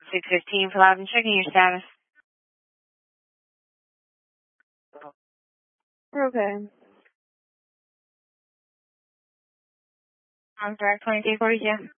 615 for Loudon, checking your status. Okay. On track 2242.